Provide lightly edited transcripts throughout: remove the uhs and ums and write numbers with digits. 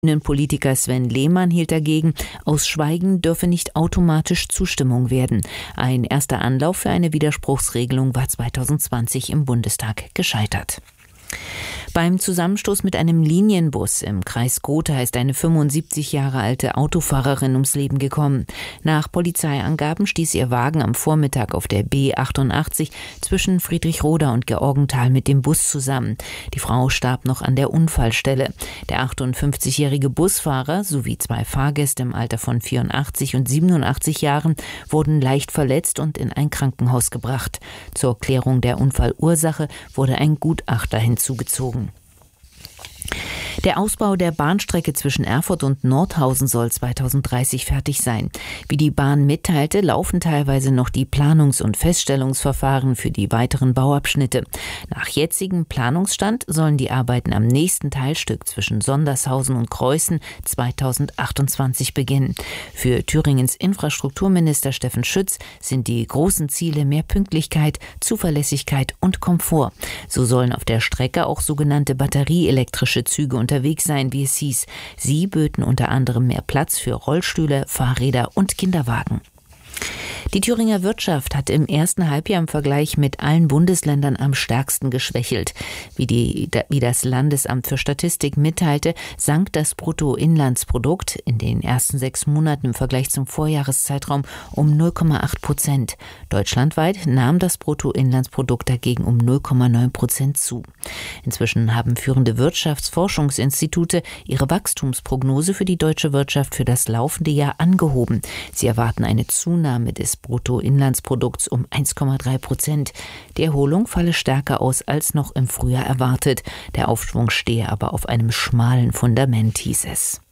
Politiker Sven Lehmann hielt dagegen, aus Schweigen dürfe nicht automatisch Zustimmung werden. Ein erster Anlauf für eine Widerspruchsregelung war 2020 im Bundestag gescheitert. Beim Zusammenstoß mit einem Linienbus im Kreis Gotha ist eine 75 Jahre alte Autofahrerin ums Leben gekommen. Nach Polizeiangaben stieß ihr Wagen am Vormittag auf der B88 zwischen Friedrichroda und Georgenthal mit dem Bus zusammen. Die Frau starb noch an der Unfallstelle. Der 58-jährige Busfahrer sowie 2 Fahrgäste im Alter von 84 und 87 Jahren wurden leicht verletzt und in ein Krankenhaus gebracht. Zur Klärung der Unfallursache wurde ein Gutachter hinzugezogen. Der Ausbau der Bahnstrecke zwischen Erfurt und Nordhausen soll 2030 fertig sein. Wie die Bahn mitteilte, laufen teilweise noch die Planungs- und Feststellungsverfahren für die weiteren Bauabschnitte. Nach jetzigem Planungsstand sollen die Arbeiten am nächsten Teilstück zwischen Sondershausen und Creußen 2028 beginnen. Für Thüringens Infrastrukturminister Steffen Schütz sind die großen Ziele mehr Pünktlichkeit, Zuverlässigkeit und Komfort. So sollen auf der Strecke auch sogenannte batterieelektrische Züge unterwegs sein, wie es hieß. Sie böten unter anderem mehr Platz für Rollstühle, Fahrräder und Kinderwagen. Die Thüringer Wirtschaft hat im ersten Halbjahr im Vergleich mit allen Bundesländern am stärksten geschwächelt. Wie das Landesamt für Statistik mitteilte, sank das Bruttoinlandsprodukt in den ersten 6 Monaten im Vergleich zum Vorjahreszeitraum um 0,8%. Deutschlandweit nahm das Bruttoinlandsprodukt dagegen um 0,9% zu. Inzwischen haben führende Wirtschaftsforschungsinstitute ihre Wachstumsprognose für die deutsche Wirtschaft für das laufende Jahr angehoben. Sie erwarten eine Zunahme des Bruttoinlandsprodukts um 1,3%. Die Erholung falle stärker aus als noch im Frühjahr erwartet. Der Aufschwung stehe aber auf einem schmalen Fundament, hieß es.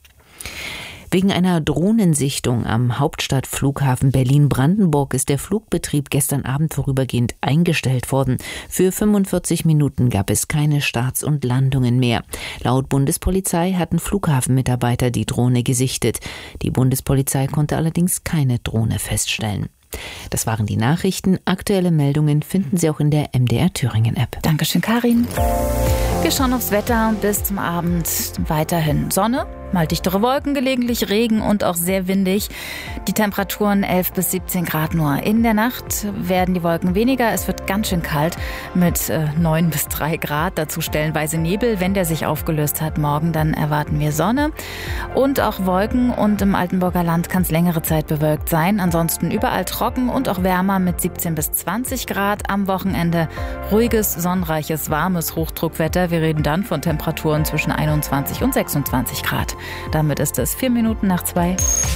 Wegen einer Drohnensichtung am Hauptstadtflughafen Berlin-Brandenburg ist der Flugbetrieb gestern Abend vorübergehend eingestellt worden. Für 45 Minuten gab es keine Starts und Landungen mehr. Laut Bundespolizei hatten Flughafenmitarbeiter die Drohne gesichtet. Die Bundespolizei konnte allerdings keine Drohne feststellen. Das waren die Nachrichten. Aktuelle Meldungen finden Sie auch in der MDR Thüringen App. Dankeschön, Karin. Wir schauen aufs Wetter. Bis zum Abend weiterhin Sonne, mal dichtere Wolken, gelegentlich Regen und auch sehr windig. Die Temperaturen 11 bis 17 Grad nur. In der Nacht werden die Wolken weniger. Es wird ganz schön kalt mit 9 bis 3 Grad. Dazu stellenweise Nebel. Wenn der sich aufgelöst hat morgen, dann erwarten wir Sonne und auch Wolken. Und im Altenburger Land kann es längere Zeit bewölkt sein. Ansonsten überall trocken und auch wärmer mit 17 bis 20 Grad. Am Wochenende ruhiges, sonnenreiches, warmes Hochdruckwetter. Wir reden dann von Temperaturen zwischen 21 und 26 Grad. Damit ist es 4 Minuten nach 2.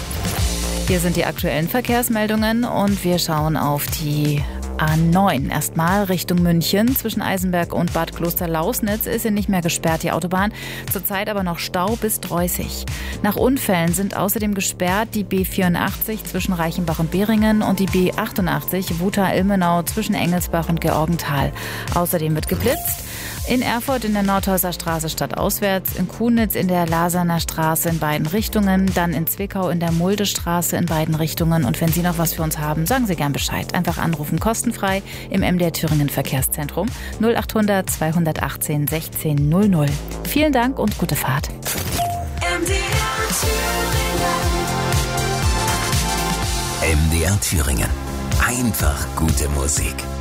Hier sind die aktuellen Verkehrsmeldungen und wir schauen auf die A9. Erstmal Richtung München. Zwischen Eisenberg und Bad Klosterlausnitz ist sie nicht mehr gesperrt, die Autobahn. Zurzeit aber noch Stau bis Droisig. Nach Unfällen sind außerdem gesperrt die B84 zwischen Reichenbach und Beringen und die B88 Wuta-Ilmenau zwischen Engelsbach und Georgenthal. Außerdem wird geblitzt. In Erfurt in der Nordhäuser Straße stadtauswärts, in Kunitz in der Laserner Straße in beiden Richtungen, dann in Zwickau in der Muldestraße in beiden Richtungen. Und wenn Sie noch was für uns haben, sagen Sie gern Bescheid. Einfach anrufen, kostenfrei im MDR Thüringen Verkehrszentrum 0800 218 16 00. Vielen Dank und gute Fahrt. MDR Thüringen. Einfach gute Musik.